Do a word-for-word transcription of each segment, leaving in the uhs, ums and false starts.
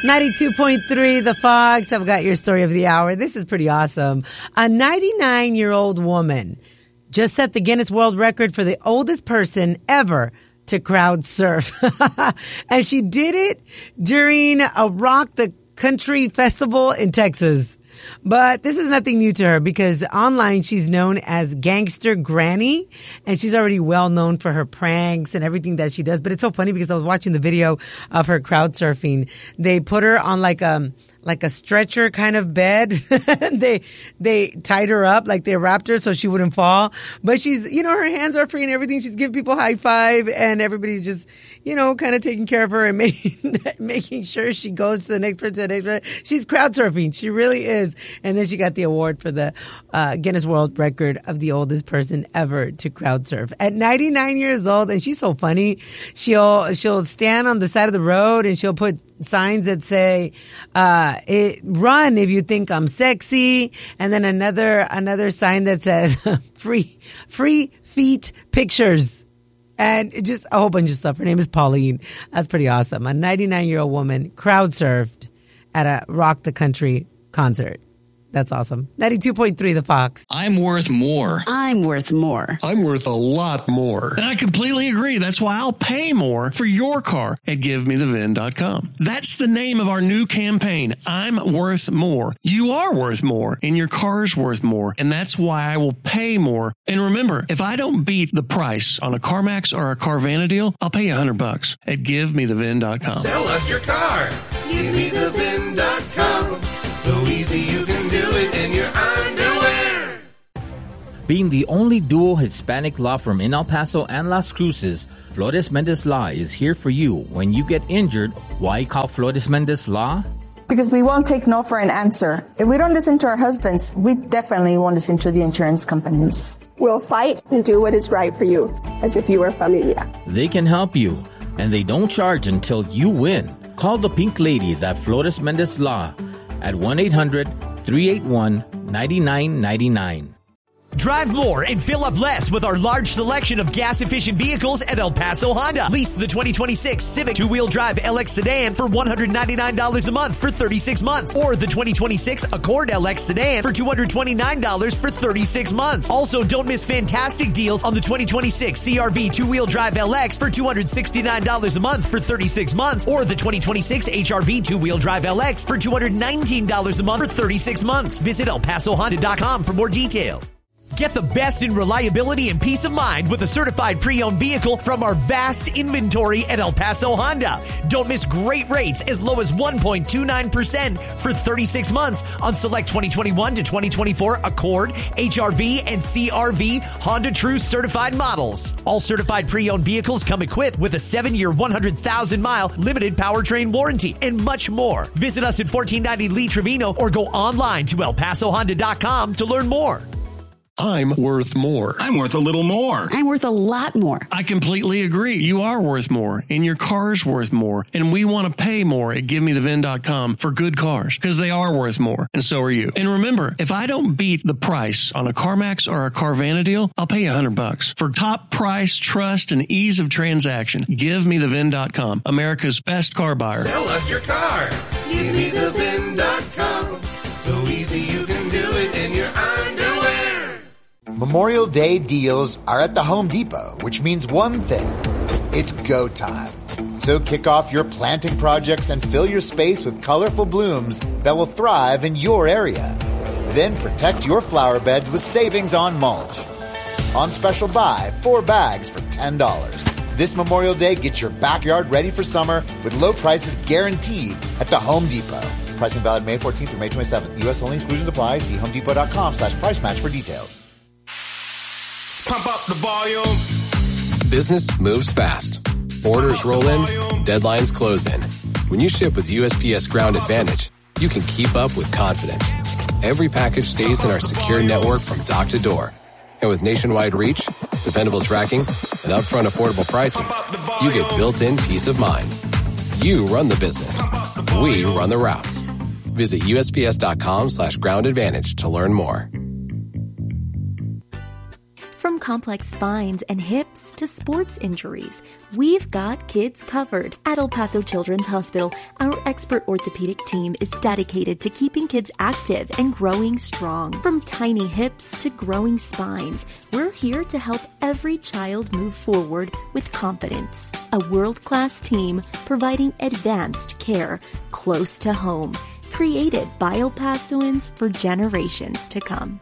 ninety-two point three The Fox. I've got your story of the hour. This is pretty awesome. A ninety-nine-year-old woman just set the Guinness World Record for the oldest person ever to crowd surf. And she did it during a Rock the Country festival in Texas. But this is nothing new to her because online she's known as Gangster Granny, and she's already well known for her pranks and everything that she does. But it's so funny because I was watching the video of her crowd surfing. They put her on like a like a stretcher kind of bed. they they tied her up, like they wrapped her so she wouldn't fall. But she's, you know, her hands are free and everything. She's giving people high five, and everybody's just, you know, kind of taking care of her and making making sure she goes to the next person. To the next person. She's crowd surfing. She really is. And then she got the award for the uh, Guinness World Record of the oldest person ever to crowd surf at ninety-nine years old. And she's so funny. She'll she'll stand on the side of the road and she'll put signs that say, uh, it, run if you think I'm sexy. And then another, another sign that says free, free feet pictures. And just a whole bunch of stuff. Her name is Pauline. That's pretty awesome. A ninety-nine-year-old woman crowd surfed at a Rock the Country concert. That's awesome. ninety-two point three The Fox. I'm worth more. I'm worth more. I'm worth a lot more. And I completely agree. That's why I'll pay more for your car at give me the V I N dot com. That's the name of our new campaign. I'm worth more. You are worth more, and your car's worth more. And that's why I will pay more. And remember, if I don't beat the price on a CarMax or a Carvana deal, I'll pay you a hundred bucks at give me the V I N dot com. Sell us your car. give me the V I N dot com. So easy you can do it in your underwear. Being the only dual Hispanic law firm in El Paso and Las Cruces, Flores Mendez Law is here for you. When you get injured, why call Flores Mendez Law? Because we won't take no for an answer. If we don't listen to our husbands, we definitely won't listen to the insurance companies. We'll fight and do what is right for you, as if you were familia. They can help you, and they don't charge until you win. Call the Pink Ladies at Flores Mendez Law at one eight hundred, three eight one, nine nine nine nine. Drive more and fill up less with our large selection of gas-efficient vehicles at El Paso Honda. Lease the twenty twenty-six Civic two-wheel drive L X sedan for one hundred ninety-nine dollars a month for thirty-six months. Or the twenty twenty-six Accord L X sedan for two hundred twenty-nine dollars for thirty-six months. Also, don't miss fantastic deals on the twenty twenty-six C R V two-wheel drive L X for two hundred sixty-nine dollars a month for thirty-six months. Or the twenty twenty-six H R V two-wheel drive L X for two hundred nineteen dollars a month for thirty-six months. Visit El Paso Honda dot com for more details. Get the best in reliability and peace of mind with a certified pre-owned vehicle from our vast inventory at El Paso Honda. Don't miss great rates as low as one point two nine percent for thirty-six months on select twenty twenty-one to twenty twenty-four Accord, H R V, and C R V Honda True certified models. All certified pre-owned vehicles come equipped with a seven-year, one hundred thousand mile limited powertrain warranty and much more. Visit us at fourteen ninety Lee Trevino or go online to El Paso Honda dot com to learn more. I'm worth more. I'm worth a little more. I'm worth a lot more. I completely agree. You are worth more, and your car's worth more, and we want to pay more at give me the V I N dot com for good cars, because they are worth more, and so are you. And remember, if I don't beat the price on a CarMax or a Carvana deal, I'll pay you a hundred bucks. For top price, trust, and ease of transaction, give me the V I N dot com, America's best car buyer. Sell us your car. give me the V I N dot com. So easy you can do it in your underwear. Memorial Day deals are at the Home Depot, which means one thing. It's go time. So kick off your planting projects and fill your space with colorful blooms that will thrive in your area. Then protect your flower beds with savings on mulch. On special buy, four bags for ten dollars. This Memorial Day, get your backyard ready for summer with low prices guaranteed at the Home Depot. Pricing valid May fourteenth through May twenty-seventh. U S only. Exclusions apply. See home depot dot com slash price match for details. Pump up the volume. Business moves fast. Orders roll in, deadlines close in. When you ship with U S P S Ground Advantage, you can keep up with confidence. Every package stays in our secure network from dock to door. And with nationwide reach, dependable tracking, and upfront affordable pricing, you get built-in peace of mind. You run the business. We run the routes. Visit U S P S dot com slash ground advantage to learn more. From complex spines and hips to sports injuries, we've got kids covered. At El Paso Children's Hospital, our expert orthopedic team is dedicated to keeping kids active and growing strong. From tiny hips to growing spines, we're here to help every child move forward with confidence. A world-class team providing advanced care close to home, created by El Pasoans for generations to come.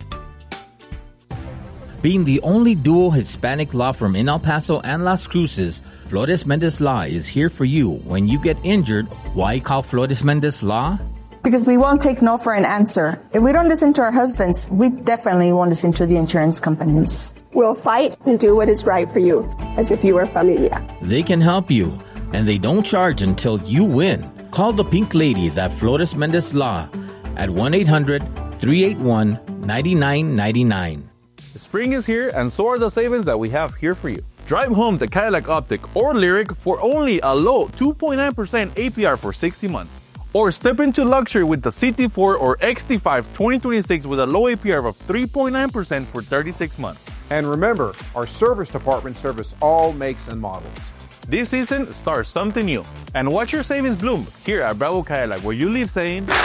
Being the only dual Hispanic law firm in El Paso and Las Cruces, Flores Mendez Law is here for you when you get injured. Why call Flores Mendez Law? Because we won't take no for an answer. If we don't listen to our husbands, we definitely won't listen to the insurance companies. We'll fight and do what is right for you, as if you were familia. They can help you, and they don't charge until you win. Call the Pink Ladies at Flores Mendez Law at one eight hundred, three eight one, nine nine nine nine. Spring is here, and so are the savings that we have here for you. Drive home to Cadillac Optic or Lyric for only a low two point nine percent A P R for sixty months. Or step into luxury with the C T four or X T five twenty twenty-six with a low A P R of three point nine percent for thirty-six months. And remember, our service department service all makes and models. This season, start something new. And watch your savings bloom here at Bravo Cadillac, where you leave saying...